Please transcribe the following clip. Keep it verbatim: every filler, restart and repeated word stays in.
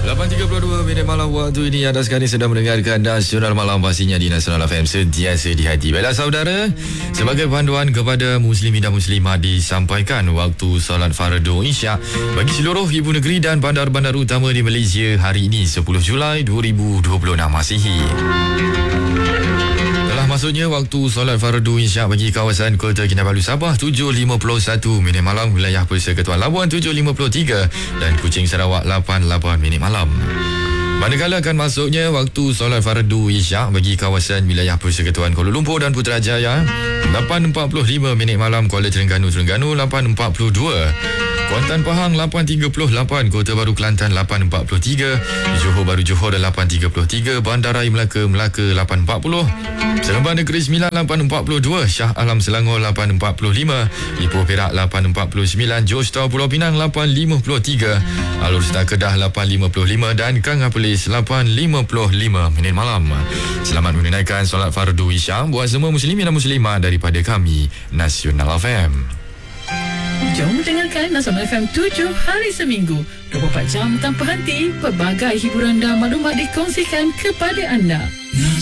lapan tiga puluh dua minit malam waktu ini. Anda sekarang sedang mendengarkan Nasional Malam, pastinya di Nasional F M, sentiasa di hati. Baiklah saudara, sebagai panduan kepada muslimin dan muslimat, disampaikan waktu solat fardu Isyak bagi seluruh ibu negeri dan bandar-bandar utama di Malaysia hari ini sepuluh Julai dua ribu dua puluh enam Masihi. Maksudnya waktu solat fardu Isyak bagi kawasan Kota Kinabalu Sabah tujuh lima puluh satu minit malam, wilayah Persekutuan Labuan tujuh lima puluh tiga dan Kuching Sarawak lapan lapan minit malam. Manakala akan masuknya waktu solat fardu Isyak bagi kawasan wilayah Persekutuan Kuala Lumpur dan Putrajaya lapan empat puluh lima minit malam, Kuala Terengganu Terengganu lapan empat puluh dua, Kuantan Pahang lapan tiga puluh lapan, Kota Baru Kelantan lapan empat puluh tiga, Johor Baru Johor lapan tiga puluh tiga, Bandaraya Melaka Melaka lapan empat puluh, Seremban Negeri Sembilan lapan empat puluh dua, Shah Alam Selangor lapan empat puluh lima, Ipoh Perak lapan empat puluh sembilan, Johor Star Pulau Pinang lapan lima puluh tiga, Alor Setar Kedah lapan lima puluh lima dan Kangapelis lapan lima puluh lima minit malam. Selamat menunaikan solat fardu Isyak buat semua muslimin dan muslimat daripada kami Nasional F M. Jom dengarkan Nasional F M tujuh hari seminggu, dua puluh empat jam tanpa henti. Pelbagai hiburan dan maklumat dikongsikan kepada anda.